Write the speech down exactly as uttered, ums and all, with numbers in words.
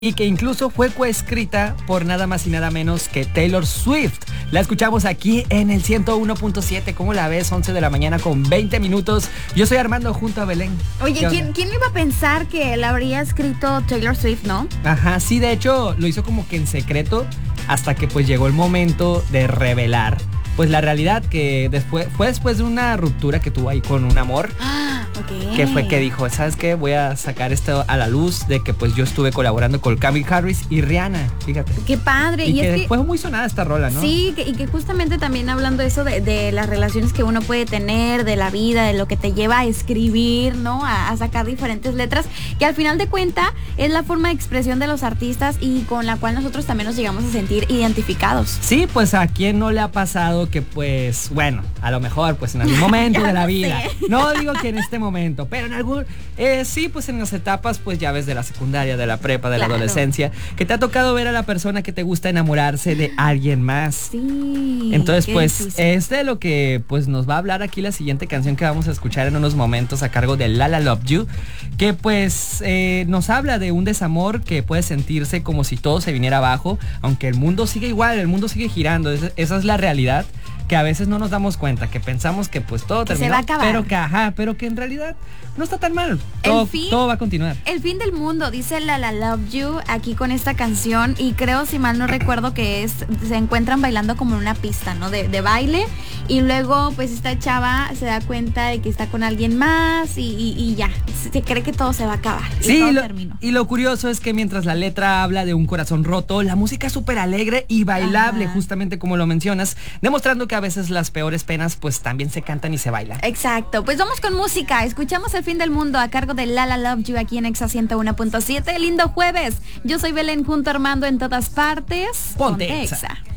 y que incluso fue coescrita por nada más y nada menos que Taylor Swift. La escuchamos aquí en el ciento uno punto siete. ¿Cómo la ves? once de la mañana con veinte minutos. Yo soy Armando junto a Belén. Oye, ¿quién, ¿quién iba a pensar que la habría escrito Taylor Swift, no? Ajá, sí, de hecho lo hizo como que en secreto hasta que pues llegó el momento de revelar pues la realidad, que después fue después de una ruptura que tuvo ahí con un amor. Ah, ok. Que fue que dijo, ¿sabes qué? Voy a sacar esto a la luz de que pues yo estuve colaborando con Calvin Harris y Rihanna, fíjate. Qué padre. Y, y que es que fue muy sonada esta rola, ¿no? Sí, que, y que justamente también hablando eso de, de las relaciones que uno puede tener, de la vida, de lo que te lleva a escribir, ¿no? A, a sacar diferentes letras, que al final de cuentas es la forma de expresión de los artistas y con la cual nosotros también nos llegamos a sentir identificados. Sí, pues a quién no le ha pasado que pues, bueno, a lo mejor pues en algún momento de la vida, sé. No digo que en este momento, pero en algún, eh, sí, pues en las etapas pues ya ves de la secundaria, de la prepa, de Claro. la adolescencia, que te ha tocado ver a la persona que te gusta enamorarse de alguien más. Sí. Entonces qué pues difícil. es de lo que pues nos va a hablar aquí la siguiente canción que vamos a escuchar en unos momentos a cargo de Lala Love You, que pues eh, nos habla de un desamor que puede sentirse como si todo se viniera abajo, aunque el mundo sigue igual, el mundo sigue girando. Esa, esa es la realidad, que a veces no nos damos cuenta, que pensamos que pues todo Que terminó, se va a acabar. pero que ajá, pero que en realidad no está tan mal. Todo, fin- todo va a continuar. El fin del mundo, dice La La Love You aquí con esta canción, y creo, si mal no recuerdo, que es se encuentran bailando como en una pista, ¿no? De, de baile, y luego pues esta chava se da cuenta de que está con alguien más y, y, y ya, se cree que todo se va a acabar. Y Sí, todo lo, terminó. y lo curioso es que mientras la letra habla de un corazón roto, la música es súper alegre y bailable, Ajá. justamente como lo mencionas, demostrando que a veces las peores penas pues también se cantan y se bailan. Exacto, pues vamos con música. Escuchamos El fin del mundo a cargo de La La Love You aquí en Exa ciento uno punto siete. Lindo jueves. Yo soy Belén junto a Armando en todas partes. Ponte Exa. Exa.